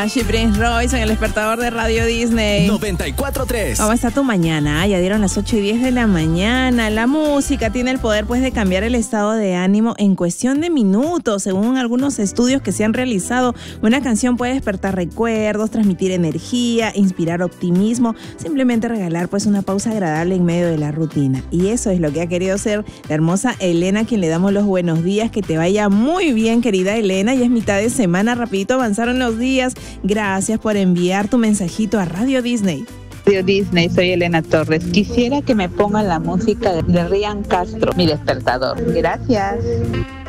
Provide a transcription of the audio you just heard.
She Prince Royce en el despertador de Radio Disney 94.3. ¿Cómo está tu mañana? Ya dieron las 8:10 de la mañana. La música tiene el poder pues de cambiar el estado de ánimo en cuestión de minutos. Según algunos estudios que se han realizado, una canción puede despertar recuerdos, transmitir energía, inspirar optimismo, simplemente regalar pues una pausa agradable en medio de la rutina. Y eso es lo que ha querido hacer la hermosa Elena, a quien le damos los buenos días. Que te vaya muy bien, querida Elena. Ya es mitad de semana, rapidito avanzaron los días. Gracias por enviar tu mensajito a Radio Disney. Radio Disney, soy Elena Torres. Quisiera que me pongan la música de Ryan Castro, mi despertador. Gracias.